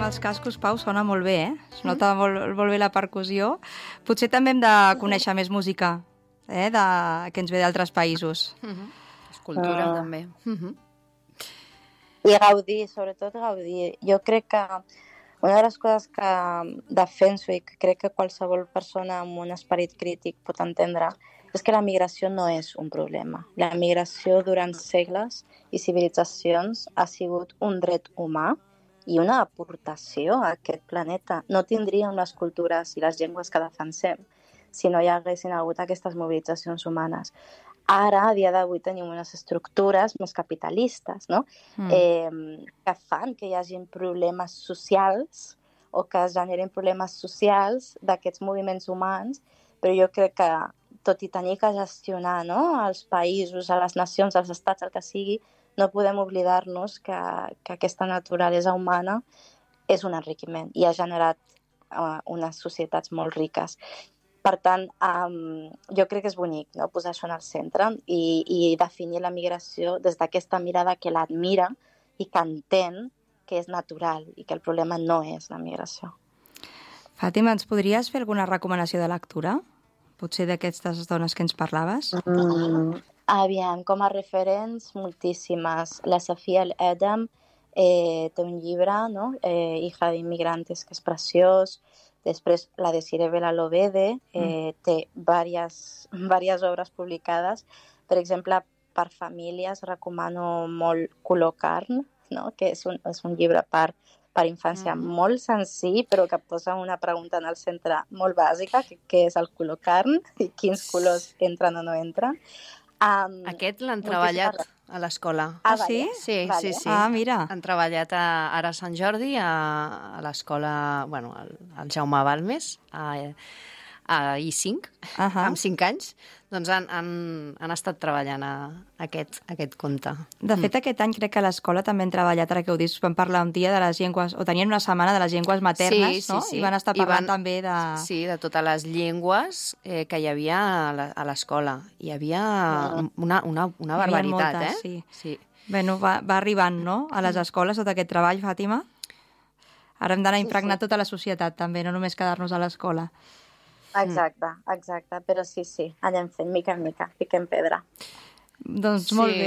amb els cascos, Pau, sona molt bé, Es nota molt bé la percussió. Potser també hem de conèixer més música, que ens ve d'altres països. És cultura, també. I gaudir, sobretot gaudir. Jo crec que una de les coses que defenso i que crec que qualsevol persona amb un esperit crític pot entendre és que la migració no és un problema. La migració durant segles i civilitzacions ha sigut un dret humà i una aportació a aquest planeta. No tindríem les cultures i les llengües que defensem si no hi haguessin hagut aquestes mobilitzacions humanes. Ara, a dia d'avui, tenim unes estructures més capitalistes, no? Que fan que hi hagin problemes socials o que es generin problemes socials d'aquests moviments humans, però jo crec que, tot i tenir que gestionar, no, els països, a les nacions, als estats, el que sigui, no podem oblidar-nos que aquesta naturalesa humana és un enriquiment i ha generat unes societats molt riques. Per tant, jo crec que és bonic, no?, posar això en el centre i definir la migració des d'aquesta mirada que l'admira i que entén que és natural i que el problema no és la migració. Fàtima, ens podries fer alguna recomanació de lectura? Potser d'aquestes dones que ens parlaves? Aviam, com a referents, moltíssimes. La Safia El-Edem té un llibre, no?, Hija de Inmigrantes, que és preciós. Després, la Desiree Belalobede té diverses obres publicades. Per exemple, per famílies recomano molt Color Carn, no?, que és un llibre per infància molt senzill, però que posa una pregunta en el centre molt bàsica, que és el color carn i quins colors entren o no entren. Aquest l'han treballat a l'escola. Sí? Sí. Ah, mira. Han treballat ara a Sant Jordi, a l'escola, al Jaume Balmes, a I5, amb 5 anys, doncs han estat treballant aquest conte. De fet, aquest any crec que a l'escola també han treballat, ara que ho dius, van parlar un dia de les llengües, o tenien una setmana de les llengües maternes, no? I van estar parlant també de... Sí, de totes les llengües que hi havia a l'escola. Hi havia una barbaritat, moltes, sí. Bueno, va arribant, no?, a les escoles tot aquest treball, Fàtima? Ara hem d'anar a impregnar tota la societat, també, no només quedar-nos a l'escola. Exacte, però sí, anem fent mica en mica, piquem pedra. Doncs molt bé.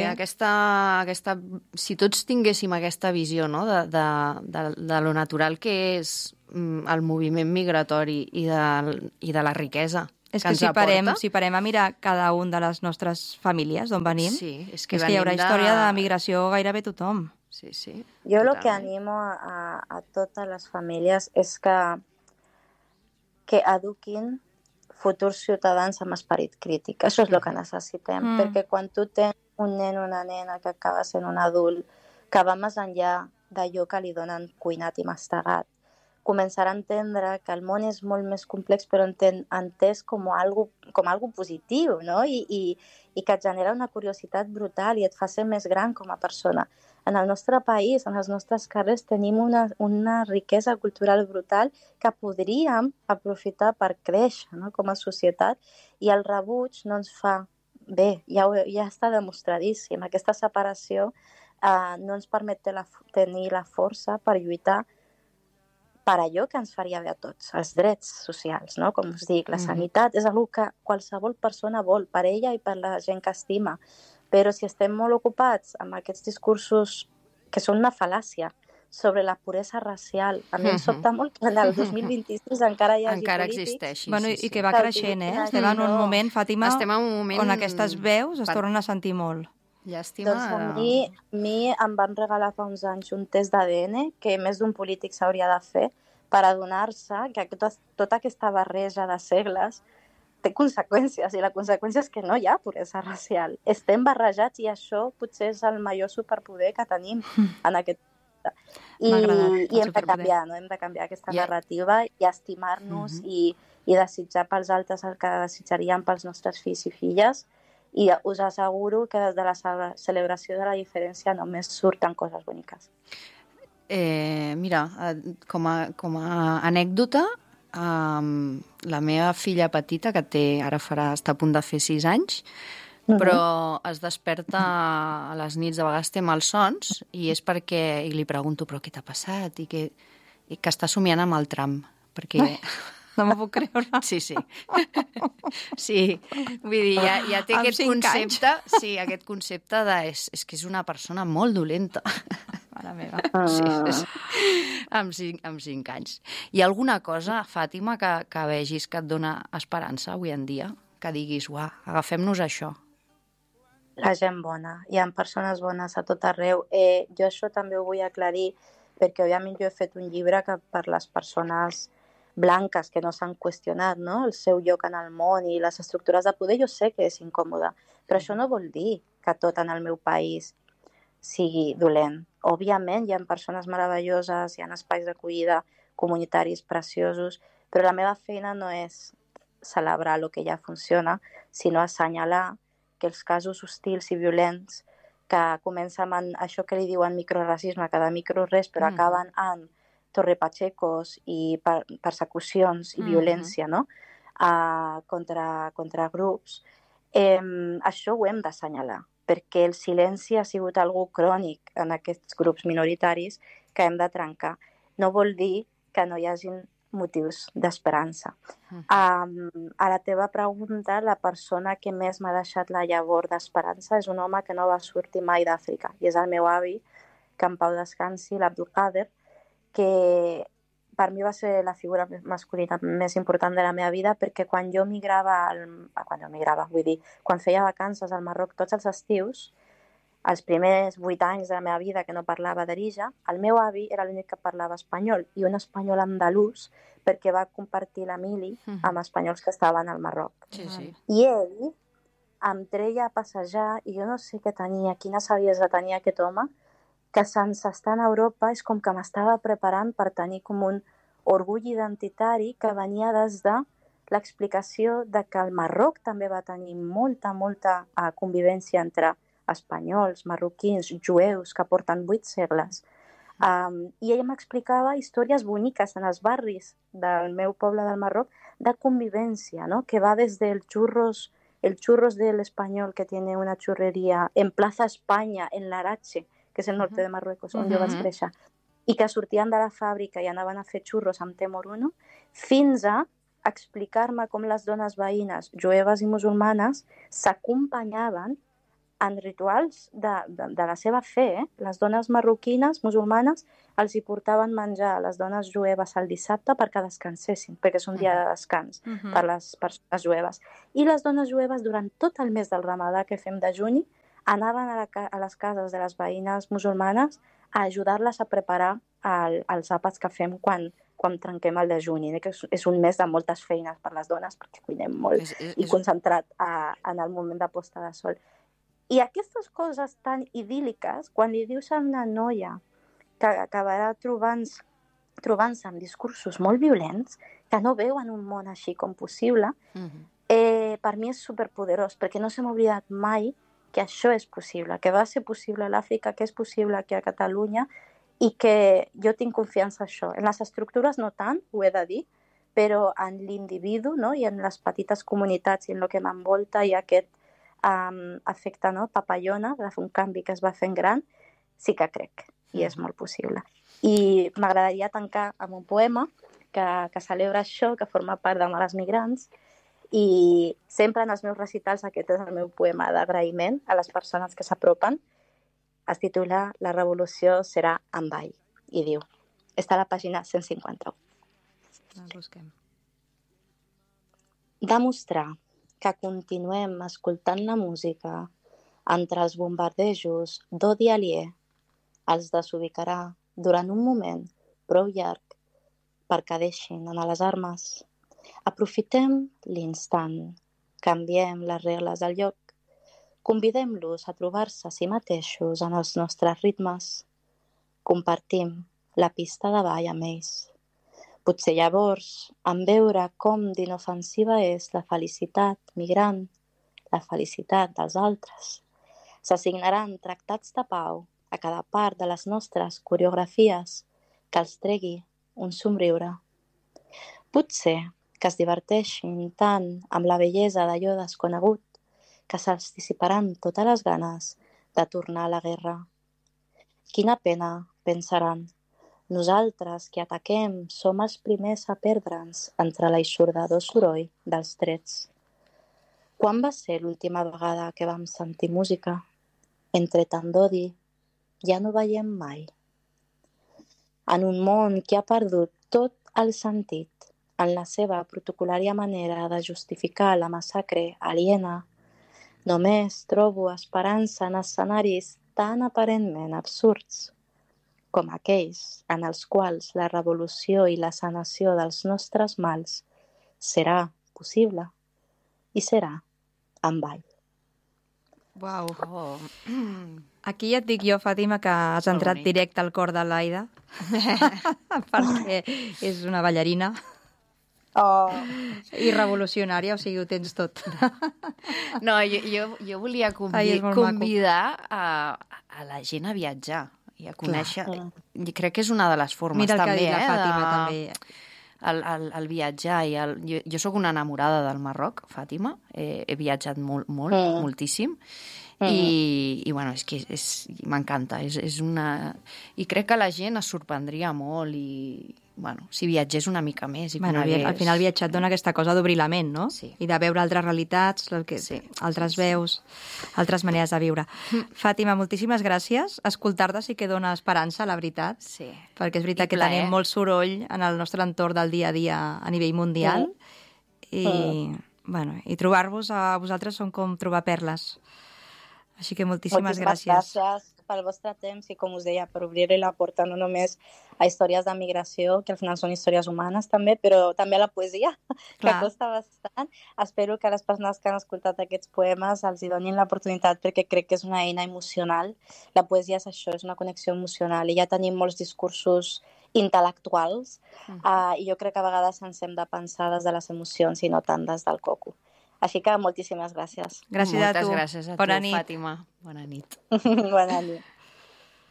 Si tots tinguéssim aquesta visió, no?, de lo natural que és el moviment migratori i de la riquesa que ens aporta. Si parem a mirar cada un de les nostres famílies d'on venim, és que hi haurà història de migració gairebé tothom. Sí. Jo el que animo a totes les famílies és que eduquin futurs ciutadans amb esperit crític. Això és el que necessitem, perquè quan tu tens un nen o una nena que acaba sent un adult, que va més enllà d'allò que li donen cuinat i mastegat, començarà a entendre que el món és molt més complex, però entès com algo positiu, no? I que et genera una curiositat brutal i et fa ser més gran com a persona. En el nostre país, en els nostres carrers, tenim una riquesa cultural brutal que podríem aprofitar per créixer, no?, com a societat, i el rebuig no ens fa bé, ja està demostradíssim. Aquesta separació no ens permet tenir la força per lluitar per allò que ens faria bé a tots, els drets socials, no?, com us dic, la sanitat és una que qualsevol persona vol, per ella i per la gent que estima. Però si estem molt ocupats amb aquests discursos que són una fal·làcia sobre la puresa racial, a mi em sobta molt que en el 2026 encara hi hagi polítics... existeixi. Bueno, i que va creixent, Estem en un moment, Fàtima, on aquestes veus es tornen a sentir molt. Llàstima. Doncs a mi em van regalar fa uns anys un test d'ADN que més d'un polític s'hauria de fer per adonar-se que tota aquesta barreja de segles té conseqüències, i la conseqüència és que no hi ha puresa racial. Estem barrejats i això potser és el major superpoder que tenim en aquest I hem de canviar, no? Hem de canviar aquesta narrativa i estimar-nos i desitjar pels altres el que desitjaríem pels nostres fills i filles, i us asseguro que des de la celebració de la diferència només surten coses boniques. Mira, com a anècdota, la meva filla petita, que està a punt de fer 6 anys, però es desperta a les nits, de vegades té malsons, i és perquè li pregunto, però què t'ha passat? i que està somiant amb el tram, perquè... No m'ho puc creure. Sí. Sí, vull dir, ja té aquest concepte... Sí, aquest concepte de... És que és una persona molt dolenta. Mare meva. Sí. Amb 5 anys. Hi ha alguna cosa, Fàtima, que vegis que et dona esperança avui en dia? Que diguis, uah, agafem-nos això. La gent bona. Hi ha persones bones a tot arreu. Jo això també ho vull aclarir, perquè òbviament jo he fet un llibre que per les persones blanques que no s'han qüestionat, no? El seu lloc en el món i les estructures de poder, jo sé que és incòmode, però això no vol dir que tot en el meu país sigui dolent. Òbviament hi ha persones meravelloses, hi ha espais d'acollida comunitaris preciosos, però la meva feina no és celebrar el que ja funciona, sinó assenyalar que els casos hostils i violents que comencen amb això que li diuen microracisme, cada micro res, però acaben en torrepachecos i persecucions i violència, no? Contra grups. Això ho hem d'assenyalar, perquè el silenci ha sigut algo crònic en aquests grups minoritaris que hem de trencar. No vol dir que no hi hagin motius d'esperança. A la teva pregunta, la persona que més m'ha deixat la llavor d'esperança és un home que no va sortir mai d'Àfrica, i és el meu avi, que en pau descansi, l'Abdulkader, que per mi va ser la figura masculina més important de la meva vida, perquè quan feia vacances al Marroc tots els estius, els primers 8 anys de la meva vida que no parlava d'Arija, el meu avi era l'únic que parlava espanyol, i un espanyol andalús, perquè va compartir la mili amb espanyols que estaven al Marroc. Sí. I ell em treia a passejar, i jo no sé què tenia, quina saviesa tenia aquest home, que sense estar a Europa és com que m'estava preparant per tenir com un orgull identitari que venia des de l'explicació de que el Marroc també va tenir molta convivència entre espanyols, marroquins, jueus, que porten 8 segles. I ell m'explicava històries boniques en els barris del meu poble del Marroc de convivència, ¿no? Que va des del churros del español, que tiene una churrería en Plaza España, en Larache, que és el nord de Marruecos, on jo vaig créixer, i que sortien de la fàbrica i anaven a fer xurros amb Temoruno, fins a explicar-me com les dones veïnes, jueves i musulmanes, s'acompanyaven en rituals de la seva fe. Les dones marroquines, musulmanes, els hi portaven menjar a les dones jueves el dissabte perquè descansessin, perquè és un dia de descans per les persones jueves. I les dones jueves, durant tot el mes del Ramadà que fem de juny, anaven a les cases de les veïnes musulmanes a ajudar-les a preparar els àpats que fem quan trenquem el dejuni, que és un mes de moltes feines per les dones, perquè cuinem molt i concentrat en el moment de posta de sol. I aquestes coses tan idíl·liques, quan li dius a una noia que acabarà trobant-se amb discursos molt violents, que no veuen un món així com possible, per mi és superpoderós, perquè no se m'ha oblidat mai que això és possible, que va ser possible a l'Àfrica, que és possible aquí a Catalunya, i que jo tinc confiança en això. En les estructures no tant, ho he de dir, però en l'individu, no? I en les petites comunitats i en el que m'envolta i aquest efecte, no? Papallona, de fer un canvi que es va fent gran, sí que crec, i és molt possible. I m'agradaria tancar amb un poema que celebra això, que forma part de Males Migrants, i sempre en els meus recitals aquest és el meu poema d'agraïment a les persones que s'apropen. Es titula La revolució serà en ball, i diu, està a la pàgina 151. El busquem. Demostrar que continuem escoltant la música entre els bombardejos d'odi aliè els desubicarà durant un moment prou llarg perquè deixin anar les armes. Aprofitem l'instant, canviem les regles del lloc, convidem-los a trobar-se a si mateixos en els nostres ritmes, compartim la pista de ball amb ells. Potser llavors, en veure com d'inofensiva és la felicitat migrant, la felicitat dels altres, s'assignaran tractats de pau a cada part de les nostres coreografies que els tregui un somriure. Potser que es diverteixin tant amb la bellesa d'allò desconegut que se'ls dissiparan totes les ganes de tornar a la guerra. Quina pena, pensaran, Nosaltres que ataquem som els primers a perdre'ns entre l'aixordador soroll dels trets. Quan va ser l'última vegada que vam sentir música? Entre tant d'odi, ja no veiem mai. En un món que ha perdut tot el sentit en la seva protocolària manera de justificar la massacre aliena, només trobo esperança en escenaris tan aparentment absurds com aquells en els quals la revolució i la sanació dels nostres mals serà possible i serà en ball. Uau. Oh. Aquí ja et dic jo, Fàtima, que has entrat directe al cor de l'Aida, perquè és una ballarina i revolucionària, o sigui, ho tens tot. No, jo volia convidar a la gent a viatjar i a conèixer. Crec que és una de les formes, mira el també, que ha dit la Fàtima, també. El viatjar i jo sóc una enamorada del Marroc, Fàtima, he viatjat moltíssim i bueno, és que m'encanta, és una... I crec que la gent es sorprendria molt i, bueno, si viatgés una mica més i conegués... Al final viatjar et dona aquesta cosa d'obrir la ment, no? Sí. I de veure altres realitats, altres veus, altres maneres de viure. Fàtima, moltíssimes gràcies. Escoltar-te sí que dona esperança, la veritat. Sí. Perquè és veritat que tenim molt soroll en el nostre entorn del dia a dia a nivell mundial. I trobar-vos a vosaltres són com trobar perles. Així que moltíssimes gràcies. Gràcies pel vostre temps i, com us deia, per obrir-li la porta no només a històries de migració, que al final són històries humanes també, però també a la poesia, que costa bastant. Espero que les persones que han escoltat aquests poemes els hi donin l'oportunitat, perquè crec que és una eina emocional. La poesia és això, és una connexió emocional, i ja tenim molts discursos intel·lectuals, i jo crec que a vegades ens hem de pensar des de les emocions i no tant des del coco. Així que moltíssimes gràcies. Gràcies a tu. Moltes gràcies a tu, Fàtima. Bona nit. Bona nit.